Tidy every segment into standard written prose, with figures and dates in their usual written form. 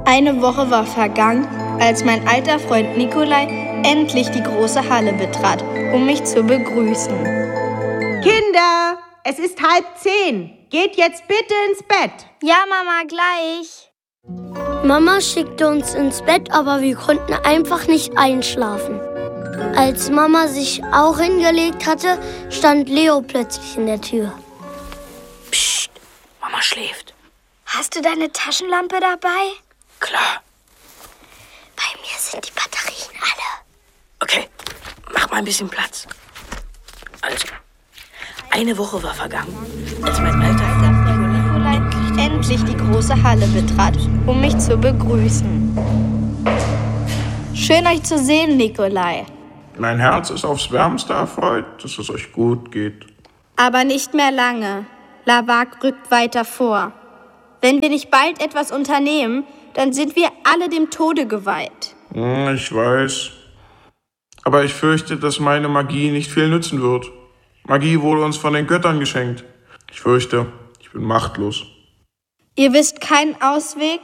Eine Woche war vergangen, als mein alter Freund Nikolai endlich die große Halle betrat, um mich zu begrüßen. Kinder, es ist 9:30. Geht jetzt bitte ins Bett. Ja, Mama, gleich. Mama schickte uns ins Bett, aber wir konnten einfach nicht einschlafen. Als Mama sich auch hingelegt hatte, stand Leo plötzlich in der Tür. Psst, Mama schläft. Hast du deine Taschenlampe dabei? Klar. Bei mir sind die Batterien alle. Okay, mach mal ein bisschen Platz. Also, eine Woche war vergangen, als mein alter Freund Nikolai endlich die große Halle betrat, um mich zu begrüßen. Schön, euch zu sehen, Nikolai. Mein Herz ist aufs Wärmste erfreut, dass es euch gut geht. Aber nicht mehr lange. Lavag rückt weiter vor. Wenn wir nicht bald etwas unternehmen, dann sind wir alle dem Tode geweiht. Ich weiß. Aber ich fürchte, dass meine Magie nicht viel nützen wird. Magie wurde uns von den Göttern geschenkt. Ich fürchte, ich bin machtlos. Ihr wisst keinen Ausweg?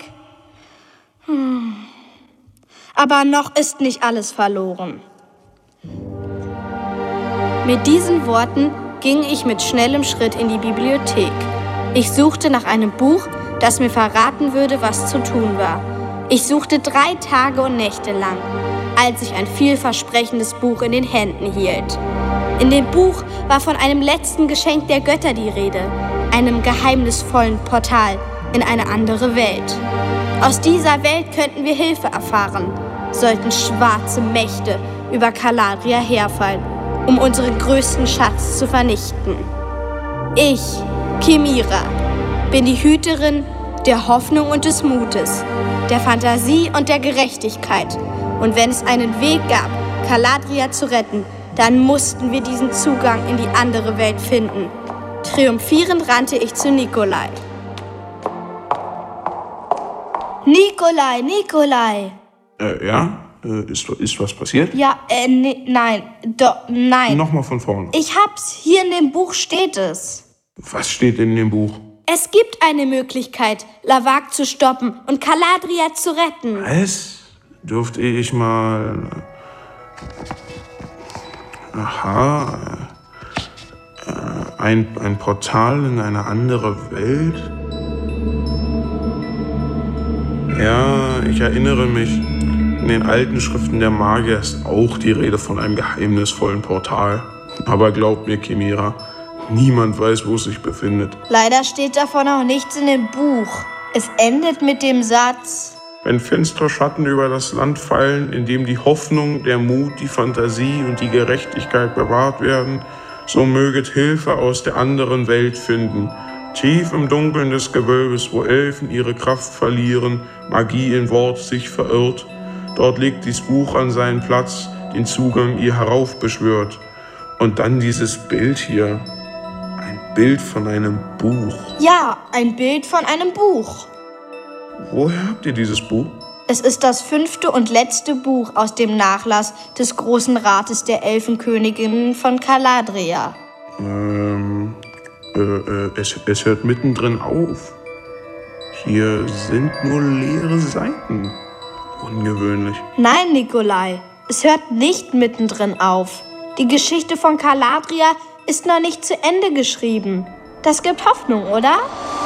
Aber noch ist nicht alles verloren. Mit diesen Worten ging ich mit schnellem Schritt in die Bibliothek. Ich suchte nach einem Buch, das mir verraten würde, was zu tun war. Ich suchte 3 Tage und Nächte lang, als ich ein vielversprechendes Buch in den Händen hielt. In dem Buch war von einem letzten Geschenk der Götter die Rede, einem geheimnisvollen Portal in eine andere Welt. Aus dieser Welt könnten wir Hilfe erfahren, sollten schwarze Mächte über Caladria herfallen, um unseren größten Schatz zu vernichten. Ich, Chimera, bin die Hüterin der Hoffnung und des Mutes, der Fantasie und der Gerechtigkeit. Und wenn es einen Weg gab, Caladria zu retten, dann mussten wir diesen Zugang in die andere Welt finden. Triumphierend rannte ich zu Nikolai. Nikolai, Nikolai! Ja? Ist was passiert? Ja, nein. Nochmal von vorne. Ich hab's. Hier in dem Buch steht es. Was steht in dem Buch? Es gibt eine Möglichkeit, Lavag zu stoppen und Caladria zu retten. Was? Durfte ich mal... Aha. Ein Portal in eine andere Welt? Ja, ich erinnere mich. In den alten Schriften der Magier ist auch die Rede von einem geheimnisvollen Portal. Aber glaubt mir, Chimera, niemand weiß, wo es sich befindet. Leider steht davon auch nichts in dem Buch. Es endet mit dem Satz: Wenn finstere Schatten über das Land fallen, in dem die Hoffnung, der Mut, die Fantasie und die Gerechtigkeit bewahrt werden, so möget Hilfe aus der anderen Welt finden. Tief im Dunkeln des Gewölbes, wo Elfen ihre Kraft verlieren, Magie in Wort sich verirrt, dort legt dies Buch an seinen Platz, den Zugang ihr heraufbeschwört. Und dann dieses Bild hier. Ein Bild von einem Buch. Ja, ein Bild von einem Buch. Woher habt ihr dieses Buch? Es ist das 5. und letzte Buch aus dem Nachlass des Großen Rates der Elfenköniginnen von Caladria. Es hört mittendrin auf. Hier sind nur leere Seiten. Ungewöhnlich. Nein, Nikolai, es hört nicht mittendrin auf. Die Geschichte von Caladria ist noch nicht zu Ende geschrieben. Das gibt Hoffnung, oder?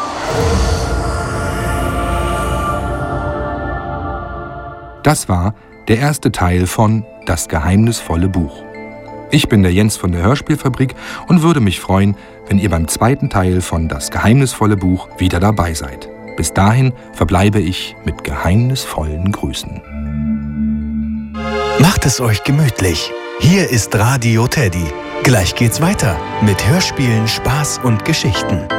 Das war der erste Teil von Das geheimnisvolle Buch. Ich bin der Jens von der Hörspielfabrik und würde mich freuen, wenn ihr beim zweiten Teil von Das geheimnisvolle Buch wieder dabei seid. Bis dahin verbleibe ich mit geheimnisvollen Grüßen. Macht es euch gemütlich. Hier ist Radio Teddy. Gleich geht's weiter mit Hörspielen, Spaß und Geschichten.